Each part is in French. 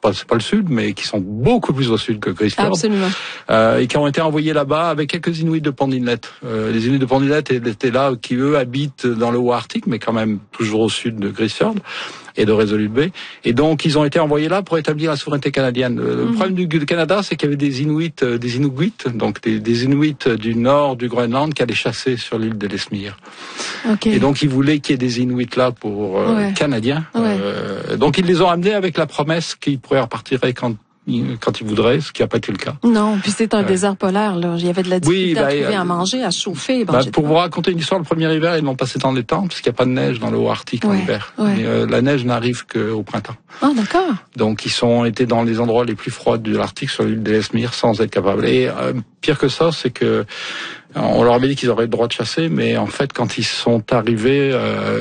c'est pas le sud, mais qui sont beaucoup plus au sud que Grise Fiord. Absolument. Et qui ont été envoyés là-bas avec quelques Inuits de Pont d'Inlet. Les Inuits de Pont d'Inlet étaient là, qui eux habitent dans le Haut-Arctique, mais quand même toujours au sud de Grise Fiord et de Resolute Bay. Et donc, ils ont été envoyés là pour établir la souveraineté canadienne. Le problème du Canada, c'est qu'il y avait des Inuits, donc des Inuits du nord du Groenland qui allaient chasser sur l'île de l'Ellesmere. Okay. Et donc, ils voulaient qu'il y ait des Inuits là pour Canadiens. Donc, ils les ont amenés avec la promesse qu'ils pourraient repartir quand ils voudraient, ce qui n'a pas été le cas. Non, puis c'est un désert polaire, là. Il y avait de la difficulté à trouver à manger, à chauffer. Pour vous raconter une histoire, le premier hiver, ils l'ont passé dans les tentes, parce qu'il n'y a pas de neige dans le Haut-Arctique en hiver. Et, la neige n'arrive qu'au printemps. Ah, d'accord. Donc, ils ont été dans les endroits les plus froids de l'Arctique, sur l'île d'Ellesmere, sans être capables. Et pire que ça, c'est que on leur avait dit qu'ils auraient le droit de chasser, mais en fait, quand ils sont arrivés,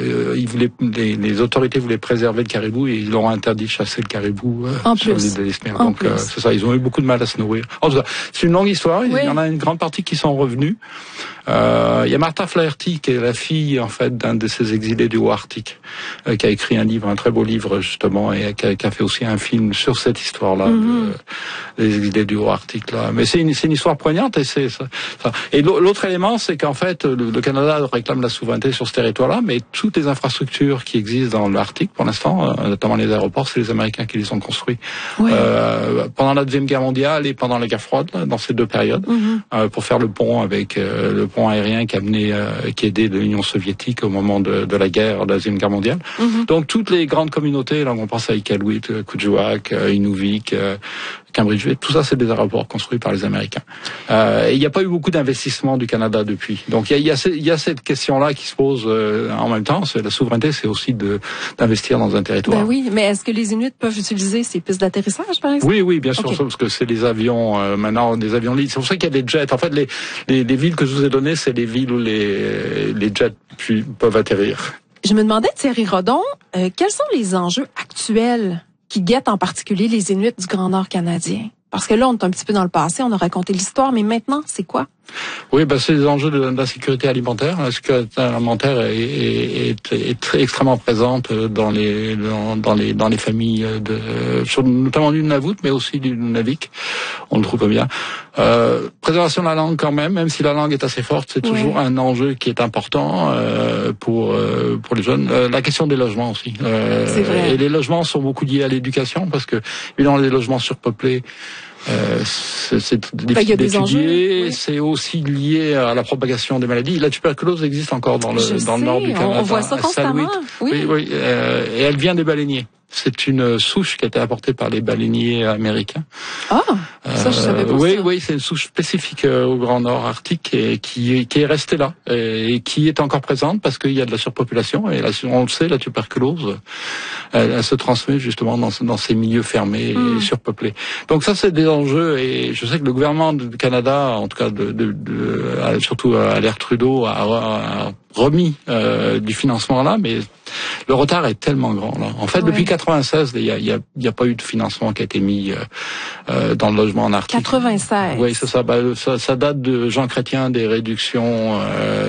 les autorités voulaient préserver le caribou et ils leur ont interdit de chasser le caribou sur l'île d'Ellesmere. Donc, c'est ça, ils ont eu beaucoup de mal à se nourrir. En tout cas, c'est une longue histoire. Il y en a une grande partie qui sont revenus. Il y a Martha Flaherty, qui est la fille, en fait, d'un de ces exilés du Haut-Arctique, qui a écrit un très beau livre, justement, et qui a fait aussi un film sur cette histoire-là, des exilés du Haut-Arctique, là. Mais c'est une histoire poignante, et c'est ça. Et l'autre élément, c'est qu'en fait, le Canada réclame la souveraineté sur ce territoire-là, mais toutes les infrastructures qui existent dans l'Arctique, pour l'instant, notamment les aéroports, c'est les Américains qui les ont construits. Pendant la Deuxième Guerre mondiale et pendant la guerre froide, là, dans ces deux périodes, pour faire le pont avec le pont aérien qui aidait l'Union soviétique au moment de la guerre, de la Deuxième Guerre mondiale. Donc toutes les grandes communautés, là on pense à Iqaluit, Kuujjuaq, Inuvik, Cambridge Bay, tout ça c'est des aéroports construits par les Américains. Et il n'y a pas eu beaucoup d'investissement du Canada depuis. Donc il y a cette question-là qui se pose en même temps. C'est la souveraineté, c'est aussi d'investir dans un territoire. Ben oui, mais est-ce que les Inuits peuvent utiliser ces pistes d'atterrissage, par exemple? Oui, bien sûr, parce que c'est des avions maintenant, des avions libre. C'est pour ça qu'il y a des jets. En fait, les villes que je vous ai données, c'est les villes où les jets peuvent atterrir. Je me demandais, Thierry Rodon, quels sont les enjeux actuels qui guettent en particulier les Inuits du Grand Nord canadien? Parce que là, on est un petit peu dans le passé, on a raconté l'histoire, mais maintenant, c'est quoi? Oui, c'est les enjeux de la sécurité alimentaire. La sécurité alimentaire est extrêmement présente dans les familles notamment du Nunavut, mais aussi du Nunavik. On le trouve bien. Préservation de la langue quand même si la langue est assez forte, c'est toujours un enjeu qui est important pour les jeunes. La question des logements aussi. C'est vrai. Et les logements sont beaucoup liés à l'éducation parce que évidemment les logements surpeuplés. C'est difficile d'étudier. C'est aussi lié à la propagation des maladies. La tuberculose existe encore dans le nord du Canada. On voit ça constamment. Oui. Et elle vient des baleiniers. C'est une souche qui a été apportée par les baleiniers américains. Ah, ça je savais pas. Oui, c'est une souche spécifique au Grand Nord Arctique et qui est restée là et qui est encore présente parce qu'il y a de la surpopulation et on le sait, la tuberculose, elle se transmet justement dans ces milieux fermés et surpeuplés. Donc ça, c'est des enjeux et je sais que le gouvernement du Canada, en tout cas surtout à l'ère Trudeau, a remis du financement là, mais le retard est tellement grand là. En fait, depuis 96, il y a pas eu de financement qui a été mis dans le logement en Arctique. 96. Oui, c'est ça. Ça date de Jean Chrétien, des réductions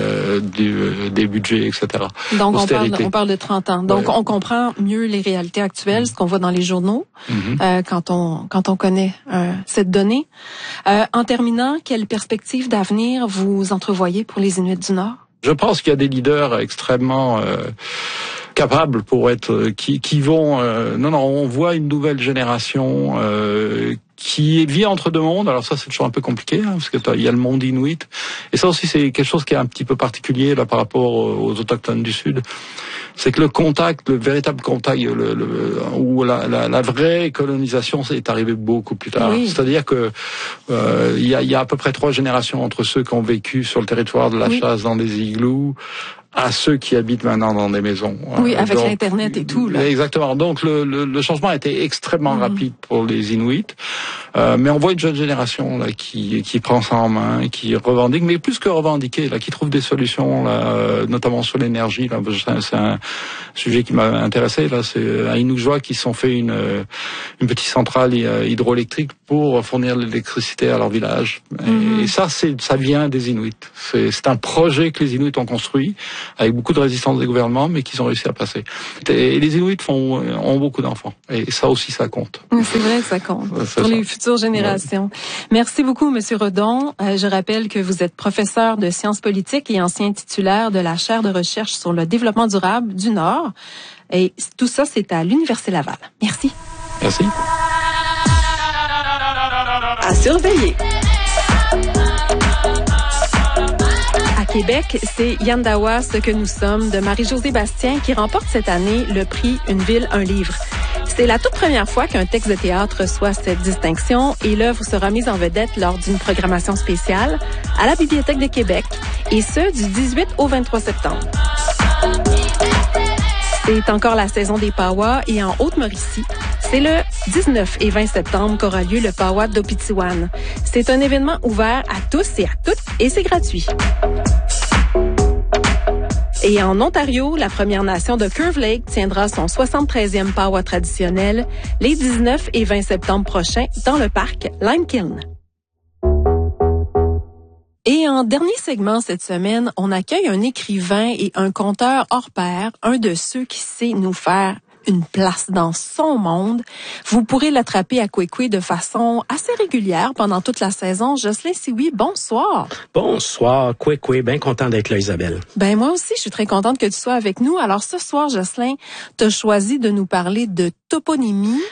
des budgets, etc. Donc on parle de 30 ans. Donc on comprend mieux les réalités actuelles, ce qu'on voit dans les journaux, quand on connaît cette donnée. En terminant, quelle perspective d'avenir vous entrevoyez pour les Inuits du Nord? Je pense qu'il y a des leaders extrêmement capables pour être qui vont on voit une nouvelle génération qui vit entre deux mondes. Alors ça, c'est toujours un peu compliqué, parce que il y a le monde inuit. Et ça aussi, c'est quelque chose qui est un petit peu particulier là par rapport aux autochtones du Sud. C'est que le véritable contact, où la vraie colonisation, c'est arrivé beaucoup plus tard. Oui. C'est-à-dire que il y a à peu près 3 générations entre ceux qui ont vécu sur le territoire de la chasse dans des igloos à ceux qui habitent maintenant dans des maisons. Oui, avec l'Internet et tout, là. Exactement. Donc, le changement a été extrêmement rapide pour les Inuits. Mais on voit une jeune génération là qui prend ça en main, qui revendique, mais plus que revendiquer, là, qui trouve des solutions, là, notamment sur l'énergie. Là, c'est un sujet qui m'a intéressé. Là, c'est à Inukjuak qui se sont fait une petite centrale hydroélectrique pour fournir l'électricité à leur village. Et ça vient des Inuits. C'est un projet que les Inuits ont construit avec beaucoup de résistance des gouvernements, mais qu'ils ont réussi à passer. Et les Inuits ont beaucoup d'enfants. Et ça aussi, ça compte. C'est vrai que ça compte pour les futures générations. Ouais. Merci beaucoup, Monsieur Redon. Je rappelle que vous êtes professeur de sciences politiques et ancien titulaire de la chaire de recherche sur le développement durable du Nord. Et tout ça, c'est à l'Université Laval. Merci. Merci. À surveiller. À Québec, c'est Yandawa, ce que nous sommes, de Marie-Josée Bastien qui remporte cette année le prix Une ville, un livre. C'est la toute première fois qu'un texte de théâtre reçoit cette distinction et l'œuvre sera mise en vedette lors d'une programmation spéciale à la Bibliothèque de Québec, et ce, du 18 au 23 septembre. C'est encore la saison des Pawa et en Haute-Mauricie, c'est le 19 et 20 septembre qu'aura lieu le Pawa d'Opitiwan. C'est un événement ouvert à tous et à toutes et c'est gratuit. Et en Ontario, la Première Nation de Curve Lake tiendra son 73e Pawa traditionnel les 19 et 20 septembre prochains dans le parc Limekiln. Et en dernier segment cette semaine, on accueille un écrivain et un conteur hors pair, un de ceux qui sait nous faire une place dans son monde. Vous pourrez l'attraper à Kwekwe de façon assez régulière pendant toute la saison. Jocelyn Sioui, bonsoir. Bonsoir, Kwekwe, bien content d'être là, Isabelle. Ben moi aussi, je suis très contente que tu sois avec nous. Alors ce soir, Jocelyn, tu as choisi de nous parler de toponymie.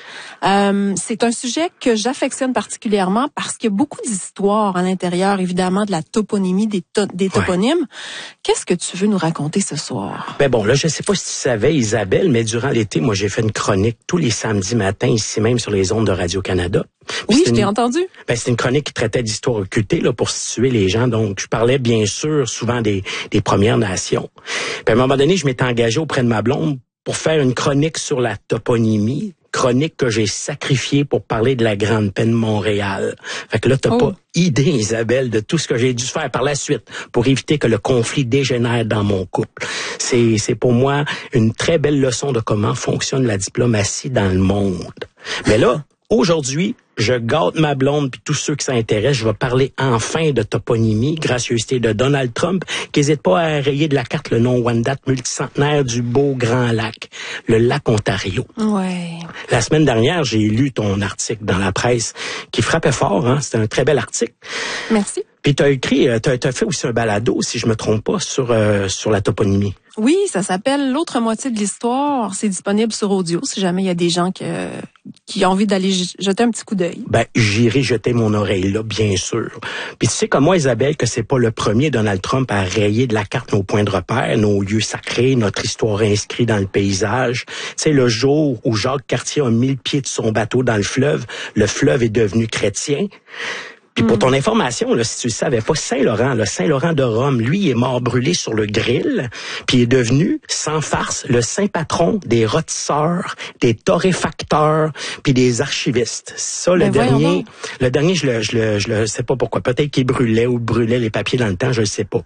C'est un sujet que j'affectionne particulièrement parce qu'il y a beaucoup d'histoires à l'intérieur, évidemment, de la toponymie, des toponymes. Ouais. Qu'est-ce que tu veux nous raconter ce soir? Ben bon, là, je sais pas si tu savais, Isabelle, mais durant l'été, moi, j'ai fait une chronique tous les samedis matins, ici même sur les ondes de Radio-Canada. Oui, je t'ai entendu. Ben, c'est une chronique qui traitait d'histoire occultée, là, pour situer les gens. Donc, je parlais, bien sûr, souvent des Premières Nations. Puis, à un moment donné, je m'étais engagé auprès de ma blonde pour faire une chronique sur la toponymie. Chronique que j'ai sacrifiée pour parler de la Grande Peine Montréal. Fait que là, t'as pas idée, Isabelle, de tout ce que j'ai dû faire par la suite pour éviter que le conflit dégénère dans mon couple. C'est pour moi une très belle leçon de comment fonctionne la diplomatie dans le monde. Mais là, aujourd'hui, je gâte ma blonde puis tous ceux qui s'intéressent. Je vais parler enfin de toponymie, gracieuseté de Donald Trump, qui n'hésite pas à rayer de la carte le nom Wendat multicentenaire du beau Grand Lac, le lac Ontario. Ouais. La semaine dernière, j'ai lu ton article dans la presse qui frappait fort. Hein? C'était un très bel article. Merci. Puis t'as fait aussi un balado, si je me trompe pas, sur la toponymie. Oui, ça s'appelle L'autre moitié de l'histoire. C'est disponible sur audio si jamais il y a des gens qui ont envie d'aller jeter un petit coup d'œil. Ben, j'irai jeter mon oreille là, bien sûr. Puis tu sais comme moi, Isabelle, que c'est pas le premier Donald Trump à rayer de la carte nos points de repère, nos lieux sacrés, notre histoire inscrite dans le paysage. Tu sais, le jour où Jacques Cartier a mis le pied de son bateau dans le fleuve est devenu chrétien. Puis pour ton information, là, si tu le savais pas, Saint-Laurent de Rome, lui, il est mort brûlé sur le grill, puis il est devenu, sans farce, le saint patron des rôtisseurs, des torréfacteurs, puis des archivistes. Ça, le dernier, je le sais pas pourquoi. Peut-être qu'il brûlait les papiers dans le temps, je le sais pas.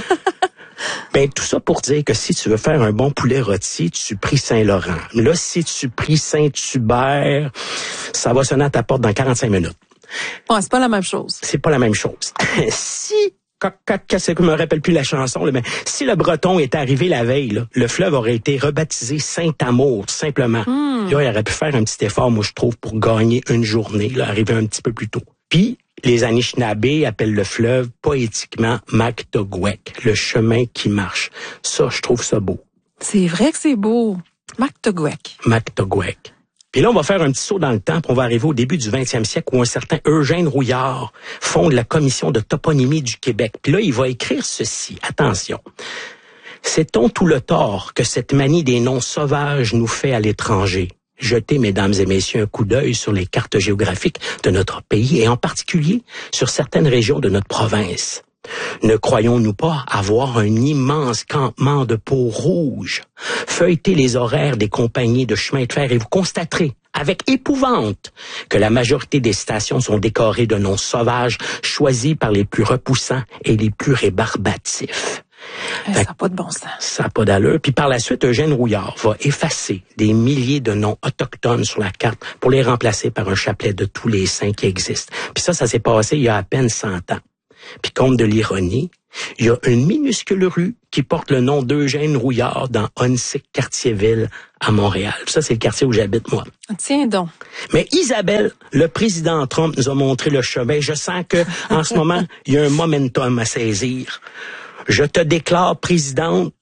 Ben, tout ça pour dire que si tu veux faire un bon poulet rôti, tu pries Saint-Laurent. Là, si tu pries Saint-Hubert, ça va sonner à ta porte dans 45 minutes. Ouais, c'est pas la même chose. C'est pas la même chose. Si, je me rappelle plus la chanson, là, mais si le Breton est arrivé la veille, là, le fleuve aurait été rebaptisé Saint-Amour, tout simplement. Là, il aurait pu faire un petit effort, moi, je trouve, pour gagner une journée, là, arriver un petit peu plus tôt. Puis, les Anishinaabe appellent le fleuve poétiquement Mactogwek, le chemin qui marche. Ça, je trouve ça beau. C'est vrai que c'est beau. Mactogwek. Mactogwek. Puis là, on va faire un petit saut dans le temps, puis on va arriver au début du 20e siècle où un certain Eugène Rouillard fonde la Commission de toponymie du Québec. Puis là, il va écrire ceci. Attention. Sait-on tout le tort que cette manie des noms sauvages nous fait à l'étranger? Jetez, mesdames et messieurs, un coup d'œil sur les cartes géographiques de notre pays et en particulier sur certaines régions de notre province. Ne croyons-nous pas avoir un immense campement de peau rouge? Feuilletez les horaires des compagnies de chemin de fer et vous constaterez avec épouvante que la majorité des stations sont décorées de noms sauvages choisis par les plus repoussants et les plus rébarbatifs. Ça n'a pas de bon sens. Ça n'a pas d'allure. Puis par la suite, Eugène Rouillard va effacer des milliers de noms autochtones sur la carte pour les remplacer par un chapelet de tous les saints qui existent. Puis ça s'est passé il y a à peine 100 ans. Puis compte de l'ironie, il y a une minuscule rue qui porte le nom d'Eugène Rouillard dans Huntsic-Cartierville à Montréal. Ça, c'est le quartier où j'habite, moi. Tiens donc. Mais Isabelle, le président Trump nous a montré le chemin. Je sens que en ce moment, il y a un momentum à saisir. Je te déclare présidente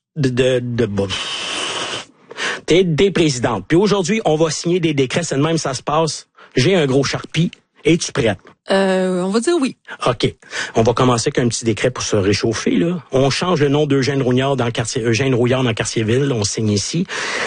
t'es des présidentes. Puis aujourd'hui, on va signer des décrets. C'est de même ça se passe. J'ai un gros Sharpie. Es-tu prête? On va dire oui. OK. On va commencer avec un petit décret pour se réchauffer, là. On change le nom d'Eugène Rouillard dans Cartierville. On signe ici.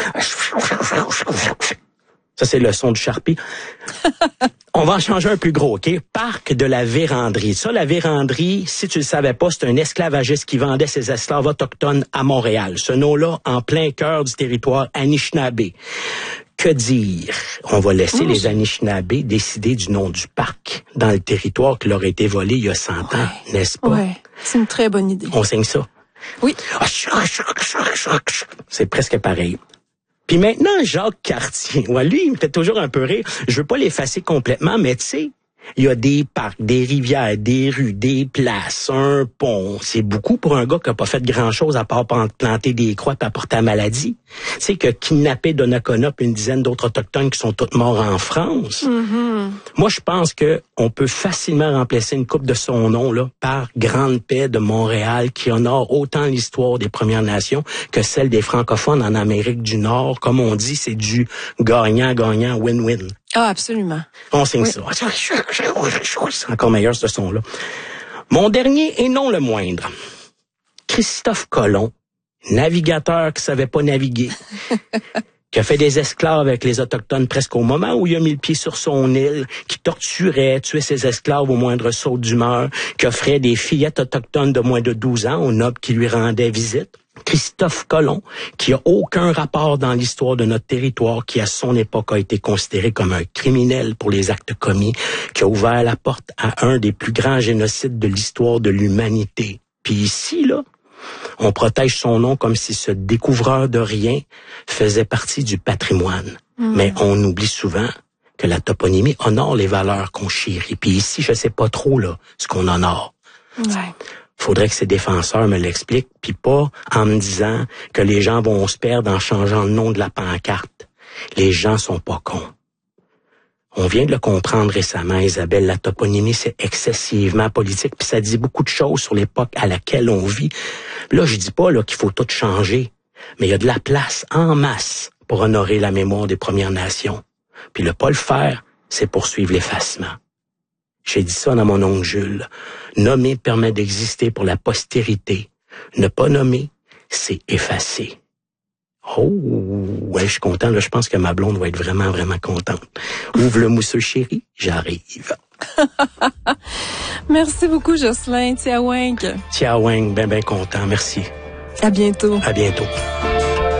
Ça, c'est le son du Sharpie. On va en changer un plus gros, OK? Parc de la Vérandrie. Ça, la Vérandrie, si tu le savais pas, c'est un esclavagiste qui vendait ses esclaves autochtones à Montréal. Ce nom-là, en plein cœur du territoire Anishinaabe. Que dire? On va laisser les Anishinaabe décider du nom du parc dans le territoire qui leur a été volé il y a 100 ans, n'est-ce pas? Oui, c'est une très bonne idée. On signe ça? Oui. C'est presque pareil. Puis maintenant, Jacques Cartier, ouais, lui, il me fait toujours un peu rire. Je veux pas l'effacer complètement, mais tu sais, il y a des parcs, des rivières, des rues, des places, un pont. C'est beaucoup pour un gars qui a pas fait grand-chose à part planter des croix et apporter la maladie. Tu sais, que kidnapper Donnacona puis une dizaine d'autres autochtones qui sont tous morts en France. Mm-hmm. Moi, je pense que on peut facilement remplacer une coupe de son nom là par Grande Paix de Montréal, qui honore autant l'histoire des Premières Nations que celle des francophones en Amérique du Nord. Comme on dit, c'est du gagnant-gagnant, win-win. Ah, absolument. On signe ça. C'est encore meilleur, ce son-là. Mon dernier, et non le moindre, Christophe Colomb, navigateur qui savait pas naviguer, qui a fait des esclaves avec les Autochtones presque au moment où il a mis le pied sur son île, qui torturait, tuait ses esclaves au moindre saut d'humeur, qui offrait des fillettes autochtones de moins de 12 ans aux nobles qui lui rendaient visite. Christophe Colomb, qui a aucun rapport dans l'histoire de notre territoire, qui à son époque a été considéré comme un criminel pour les actes commis, qui a ouvert la porte à un des plus grands génocides de l'histoire de l'humanité. Puis ici, là, on protège son nom comme si ce découvreur de rien faisait partie du patrimoine. Mais on oublie souvent que la toponymie honore les valeurs qu'on chérit. Puis ici, je sais pas trop là ce qu'on honore. Ouais. Faudrait que ces défenseurs me l'expliquent, puis pas en me disant que les gens vont se perdre en changeant le nom de la pancarte. Les gens sont pas cons. On vient de le comprendre récemment, Isabelle, la toponymie, c'est excessivement politique, puis ça dit beaucoup de choses sur l'époque à laquelle on vit. Là, je dis pas là qu'il faut tout changer, mais il y a de la place en masse pour honorer la mémoire des Premières Nations. Puis le pas le faire, c'est poursuivre l'effacement. J'ai dit ça dans mon oncle Jules. Nommer permet d'exister pour la postérité. Ne pas nommer, c'est effacer. Oh, ouais, je suis content. Là, je pense que ma blonde va être vraiment, vraiment contente. Ouvre le mousseux, chéri, j'arrive. Merci beaucoup, Jocelyn. Tiaweng. Tiaweng, ben content. Merci. À bientôt. À bientôt.